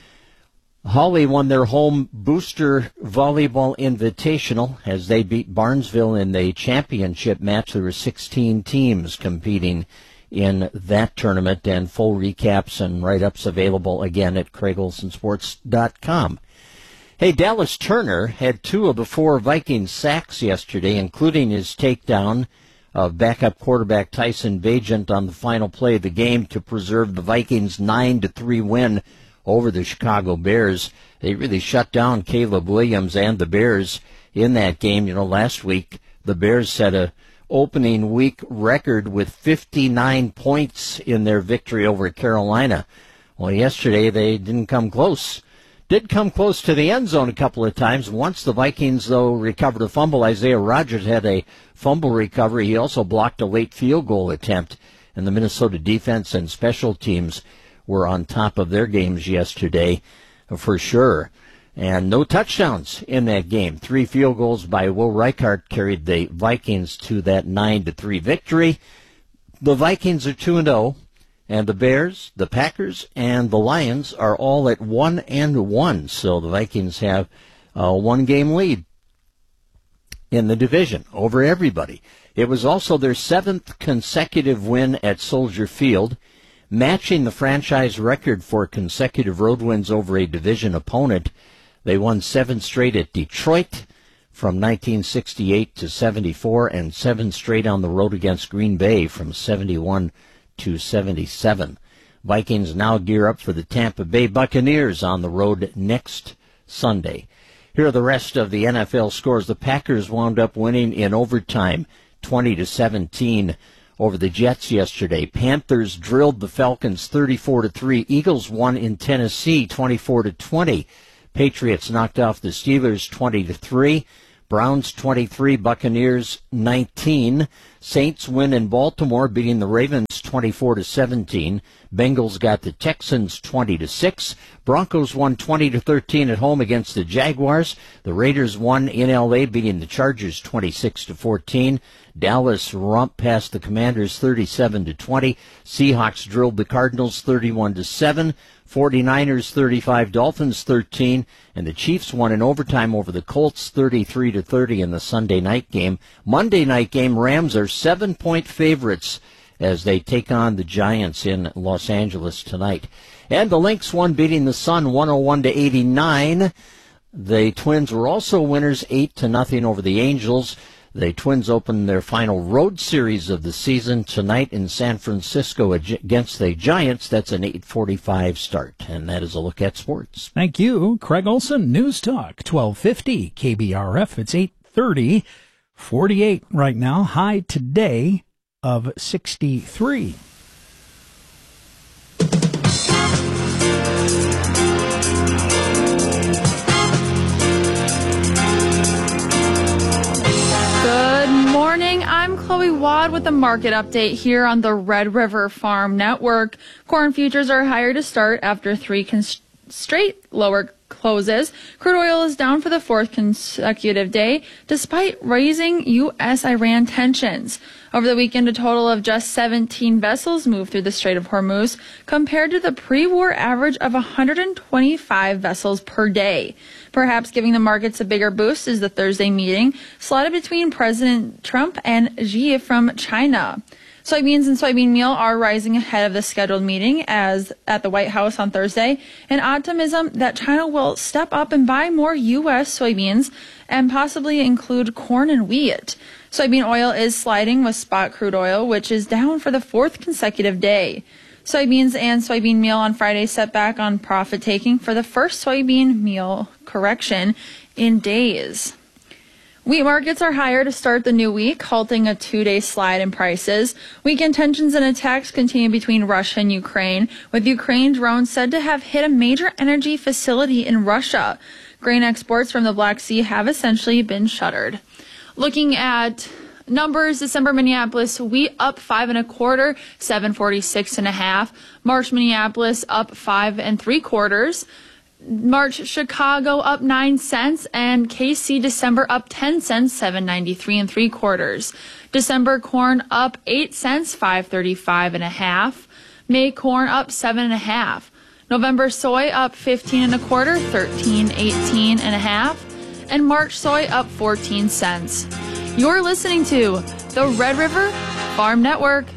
Holly won their home booster volleyball invitational as they beat Barnesville in the championship match. There were sixteen teams competing in that tournament, and full recaps and write-ups available again at craig olson sports dot com. Hey, Dallas Turner had two of the four Vikings sacks yesterday, including his takedown of backup quarterback Tyson Bagent on the final play of the game to preserve the Vikings' nine to three win over the Chicago Bears. They really shut down Caleb Williams and the Bears in that game. You know, last week the Bears set a opening week record with fifty-nine points in their victory over Carolina. Well, yesterday they didn't come close. Did come close to the end zone a couple of times. Once the Vikings, though, recovered a fumble. Isaiah Rodgers had a fumble recovery. He also blocked a late field goal attempt, and the Minnesota defense and special teams were on top of their games yesterday for sure. And no touchdowns in that game. Three field goals by Will Reichart carried the Vikings to that nine to three victory. The Vikings are two and oh, and the Bears, the Packers, and the Lions are all at one and one. So the Vikings have a one-game lead in the division over everybody. It was also their seventh consecutive win at Soldier Field, matching the franchise record for consecutive road wins over a division opponent. They won seven straight at Detroit, from nineteen sixty-eight to seventy-four, and seven straight on the road against Green Bay from seventy-one to seventy-seven. Vikings now gear up for the Tampa Bay Buccaneers on the road next Sunday. Here are the rest of the N F L scores. The Packers wound up winning in overtime, twenty to seventeen over the Jets yesterday. Panthers drilled the Falcons thirty-four to three. Eagles won in Tennessee twenty-four to twenty. Patriots knocked off the Steelers twenty to three. Browns twenty-three, Buccaneers nineteen. Saints win in Baltimore, beating the Ravens twenty-four to seventeen. Bengals got the Texans twenty to six. Broncos won twenty to thirteen at home against the Jaguars. The Raiders won in L A, beating the Chargers twenty-six to fourteen. Dallas romped past the Commanders thirty-seven to twenty. Seahawks drilled the Cardinals thirty-one to seven. forty-niners thirty-five, Dolphins thirteen, and the Chiefs won in overtime over the Colts thirty-three to thirty in the Sunday night game. Monday night game, Rams are seven-point favorites as they take on the Giants in Los Angeles tonight. And the Lynx won, beating the Sun one oh one to eighty-nine. The Twins were also winners eight to nothing over the Angels. The Twins open their final road series of the season tonight in San Francisco against the Giants. That's an eight forty-five start, and that is a look at sports. Thank you, Craig Olson. News Talk twelve fifty K B R F. It's eight thirty, forty-eight right now. High today of sixty-three. I'm Chloe Wad with a market update here on the Red River Farm Network. Corn futures are higher to start after three cons- straight lower closes. Crude oil is down for the fourth consecutive day, despite raising U S Iran tensions. Over the weekend, a total of just seventeen vessels moved through the Strait of Hormuz, compared to the pre-war average of one hundred twenty-five vessels per day. Perhaps giving the markets a bigger boost is the Thursday meeting slotted between President Trump and Xi from China. Soybeans and soybean meal are rising ahead of the scheduled meeting as at the White House on Thursday, and optimism that China will step up and buy more U S soybeans and possibly include corn and wheat. Soybean oil is sliding with spot crude oil, which is down for the fourth consecutive day. Soybeans and soybean meal on Friday set back on profit taking for the first soybean meal correction in days. Wheat markets are higher to start the new week, halting a two-day slide in prices. Weekend tensions and attacks continue between Russia and Ukraine, with Ukraine drones said to have hit a major energy facility in Russia. Grain exports from the Black Sea have essentially been shuttered. Looking at numbers, December Minneapolis wheat up five and a quarter, seven forty-six and a half. March Minneapolis up five and three quarters. March Chicago up nine cents, and K C December up ten cents, seven ninety-three and three quarters. December corn up eight cents, five thirty-five and a half. May corn up seven and a half. November soy up fifteen and a quarter, thirteen eighteen and a half, and March soy up fourteen cents. You're listening to the Red River Farm Network.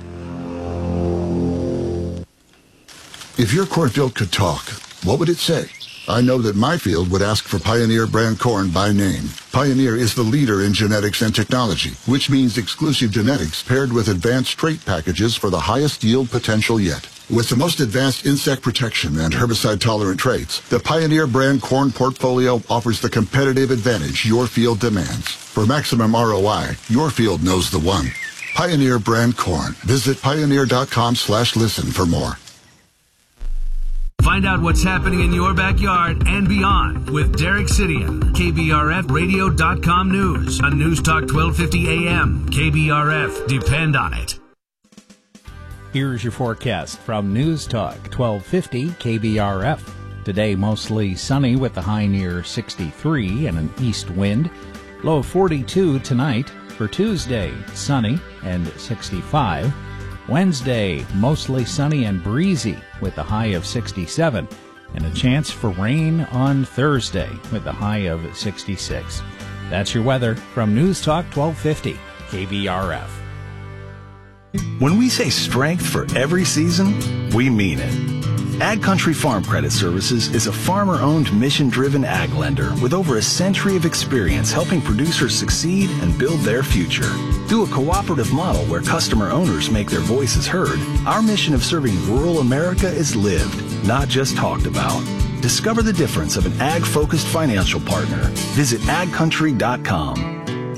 If your cornfield could talk, what would it say? I know that my field would ask for Pioneer brand corn by name. Pioneer is the leader in genetics and technology, which means exclusive genetics paired with advanced trait packages for the highest yield potential yet. With the most advanced insect protection and herbicide-tolerant traits, the Pioneer brand corn portfolio offers the competitive advantage your field demands. For maximum R O I, your field knows the one. Pioneer brand corn. Visit pioneer.com slash listen for more. Find out what's happening in your backyard and beyond with Derek Sidian, K B R F radio dot com News on News Talk twelve fifty A M. K B R F, depend on it. Here's your forecast from News Talk twelve fifty K B R F. Today mostly sunny with a high near sixty-three and an east wind. Low of forty-two tonight. For Tuesday, sunny and sixty-five. Wednesday, mostly sunny and breezy with a high of sixty-seven, and a chance for rain on Thursday with a high of sixty-six. That's your weather from News Talk twelve fifty K B R F. When we say strength for every season, we mean it. Ag Country Farm Credit Services is a farmer-owned, mission-driven ag lender with over a century of experience helping producers succeed and build their future. Through a cooperative model where customer owners make their voices heard, our mission of serving rural America is lived, not just talked about. Discover the difference of an ag-focused financial partner. Visit ag country dot com.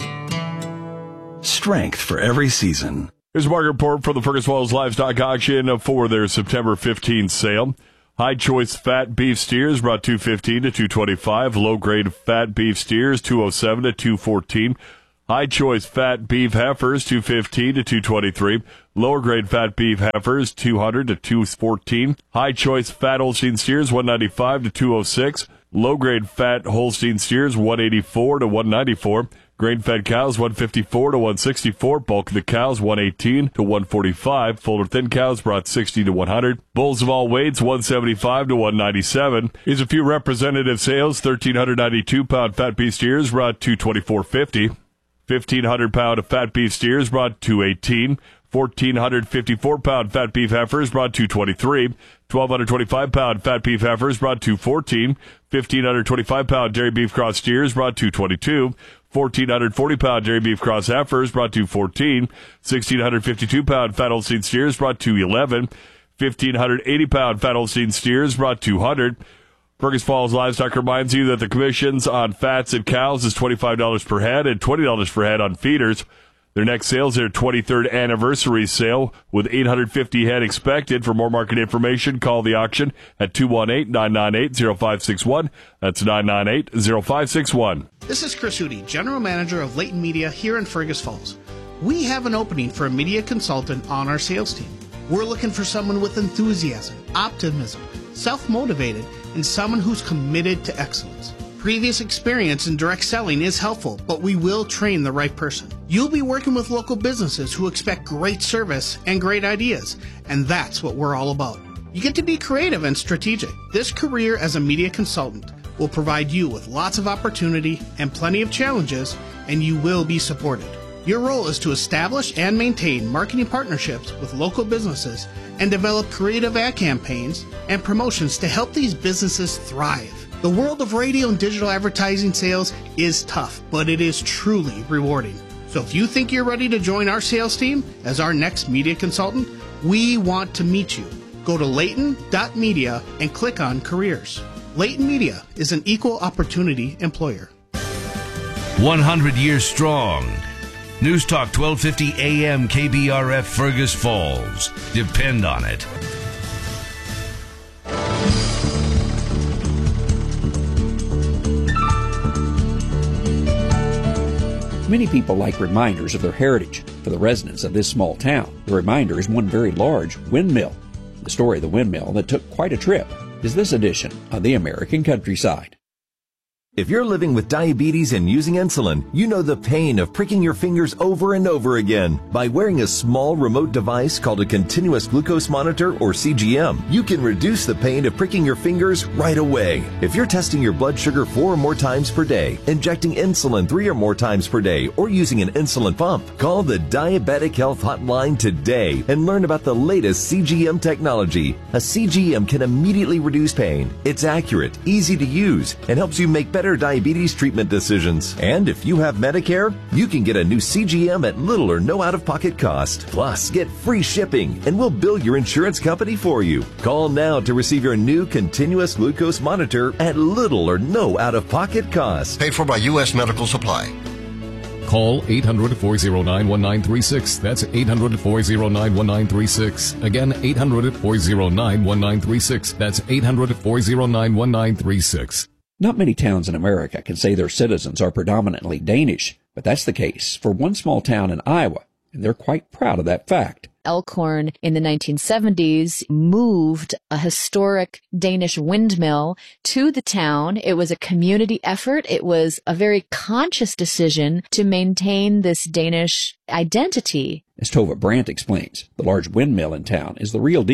Strength for every season. Here's a market report for the Fergus Falls Livestock Auction for their September fifteenth sale. High choice fat beef steers brought two fifteen to two twenty-five. Low grade fat beef steers two oh seven to two fourteen. High choice fat beef heifers two fifteen to two twenty-three. Lower grade fat beef heifers two hundred to two fourteen. High choice fat Holstein steers one ninety-five to two oh six. Low grade fat Holstein steers one eighty-four to one ninety-four. Grain fed cows one fifty-four to one sixty-four. Bulk of the cows one eighteen to one forty-five. Fuller thin cows brought sixty to one hundred. Bulls of all weights one seventy-five to one ninety-seven. Here's a few representative sales. thirteen ninety-two pound fat beef steers brought two twenty-four fifty. fifteen hundred pound of fat beef steers brought two eighteen. fourteen fifty-four pound fat beef heifers brought two twenty-three. twelve twenty-five pound fat beef heifers brought two fourteen. fifteen twenty-five pound dairy beef cross steers brought two twenty-two. fourteen forty pound dairy beef cross heifers brought two fourteen. sixteen fifty-two pound fat Holstein steers brought two eleven. fifteen eighty pound fat Holstein steers brought two hundred. Fergus Falls Livestock reminds you that the commissions on fats and cows is twenty-five dollars per head and twenty dollars per head on feeders. Their next sale is their twenty-third anniversary sale with eight hundred fifty head expected. For more market information, call the auction at two one eight, nine nine eight, zero five six one. That's nine nine eight, zero five six one. This is Chris Hootie, General Manager of Leighton Media here in Fergus Falls. We have an opening for a media consultant on our sales team. We're looking for someone with enthusiasm, optimism, self-motivated, and someone who's committed to excellence. Previous experience in direct selling is helpful, but we will train the right person. You'll be working with local businesses who expect great service and great ideas, and that's what we're all about. You get to be creative and strategic. This career as a media consultant will provide you with lots of opportunity and plenty of challenges, and you will be supported. Your role is to establish and maintain marketing partnerships with local businesses and develop creative ad campaigns and promotions to help these businesses thrive. The world of radio and digital advertising sales is tough, but it is truly rewarding. So if you think you're ready to join our sales team as our next media consultant, we want to meet you. Go to Leighton dot media and click on careers. Leighton Media is an equal opportunity employer. one hundred years strong. News Talk twelve fifty A M K B R F Fergus Falls. Depend on it. Many people like reminders of their heritage. For the residents of this small town, the reminder is one very large windmill. The story of the windmill that took quite a trip is this edition of the American Countryside. If you're living with diabetes and using insulin, you know the pain of pricking your fingers over and over again. By wearing a small remote device called a continuous glucose monitor, or C G M, you can reduce the pain of pricking your fingers right away. If you're testing your blood sugar four or more times per day, injecting insulin three or more times per day, or using an insulin pump, call the Diabetic Health Hotline today and learn about the latest C G M technology. A C G M can immediately reduce pain. It's accurate, easy to use, and helps you make better diabetes treatment decisions. And if you have Medicare, you can get a new C G M at little or no out-of-pocket cost. Plus, get free shipping, and we'll bill your insurance company for you. Call now to receive your new continuous glucose monitor at little or no out-of-pocket cost. Paid for by U S Medical Supply. Call eight hundred, four oh nine, one nine three six. That's eight hundred, four oh nine, one nine three six. Again, eight hundred, four oh nine, one nine three six. That's eight hundred, four oh nine, one nine three six. Not many towns in America can say their citizens are predominantly Danish, but that's the case for one small town in Iowa, and they're quite proud of that fact. Elkhorn in the nineteen seventies moved a historic Danish windmill to the town. It was a community effort. It was a very conscious decision to maintain this Danish identity. As Tova Brandt explains, the large windmill in town is the real deal.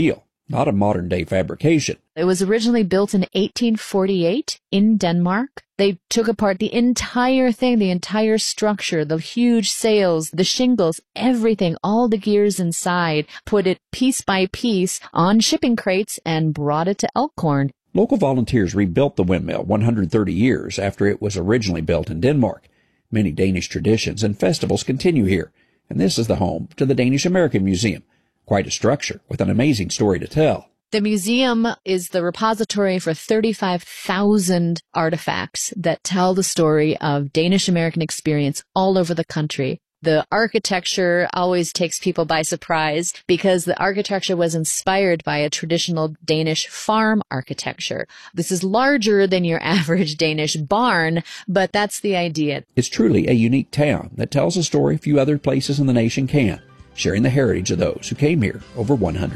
not a modern-day fabrication. It was originally built in eighteen forty-eight in Denmark. They took apart the entire thing, the entire structure, the huge sails, the shingles, everything, all the gears inside, put it piece by piece on shipping crates and brought it to Elkhorn. Local volunteers rebuilt the windmill one hundred thirty years after it was originally built in Denmark. Many Danish traditions and festivals continue here, and this is the home to the Danish American Museum. Quite a structure with an amazing story to tell. The museum is the repository for thirty-five thousand artifacts that tell the story of Danish American experience all over the country. The architecture always takes people by surprise because the architecture was inspired by a traditional Danish farm architecture. This is larger than your average Danish barn, but that's the idea. It's truly a unique town that tells a story few other places in the nation can, sharing the heritage of those who came here over one hundred